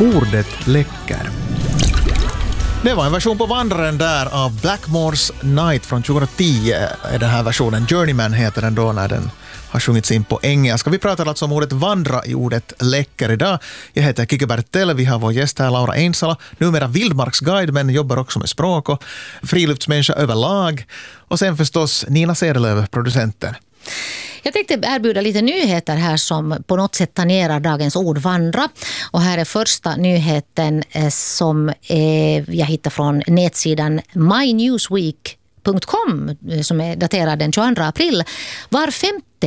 Ordet läcker. Det var en version på Vandraren där av Blackmore's Night från 2010 är den här versionen. Journeyman heter den då när den har sjungits in på engelska. Vi pratar alltså om ordet vandra i ordet läcker idag. Jag heter Kike Bertell, vi har vår gäst här Laura Einsala, numera vildmarksguide men jobbar också med språk och friluftsmänniska överlag. Och sen förstås Nina Sedelöv, producenten. Jag tänkte erbjuda lite nyheter här som på något sätt tangerar dagens ord vandra. Och här är första nyheten som jag hittar från nätsidan mynewsweek.com som är daterad den 22 april. Var femte